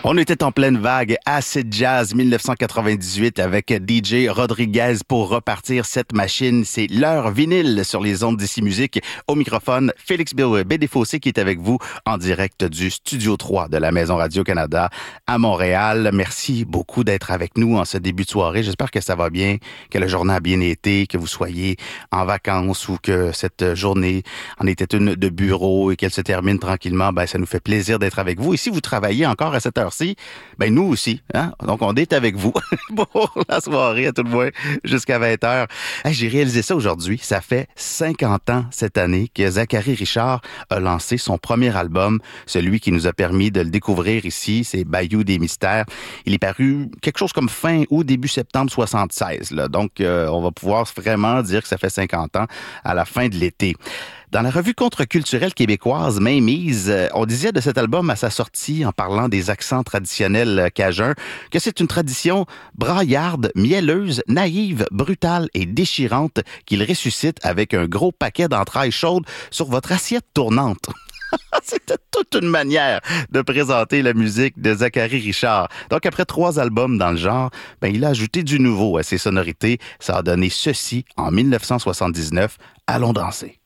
On était en pleine vague Acid Jazz 1998 avec DJ Rodriguez pour repartir cette machine. C'est l'heure vinyle sur les ondes d'Ici Musique. Au microphone, Félix Bédéfossé qui est avec vous en direct du Studio 3 de la Maison Radio-Canada à Montréal. Merci beaucoup d'être avec nous en ce début de soirée. J'espère que ça va bien, que la journée a bien été, que vous soyez en vacances ou que cette journée en était une de bureau et qu'elle se termine tranquillement. Ben, ça nous fait plaisir d'être avec vous. Et si vous travaillez encore à cette heure-ci, ben nous aussi, hein? Donc on est avec vous pour la soirée à tout le moins jusqu'à 20h. Hey, j'ai réalisé ça aujourd'hui. Ça fait 50 ans cette année que Zachary Richard a lancé son premier album, celui qui nous a permis de le découvrir ici, c'est Bayou des Mystères. Il est paru quelque chose comme fin août, début septembre 76. Là. Donc on va pouvoir vraiment dire que ça fait 50 ans à la fin de l'été. Dans la revue contre-culturelle québécoise Mainmise, on disait de cet album à sa sortie, en parlant des accents traditionnels cajuns, que c'est une tradition braillarde, mielleuse, naïve, brutale et déchirante qu'il ressuscite avec un gros paquet d'entrailles chaudes sur votre assiette tournante. C'était toute une manière de présenter la musique de Zachary Richard. Donc, après 3 albums dans le genre, ben, il a ajouté du nouveau à ses sonorités. Ça a donné ceci en 1979. Allons danser.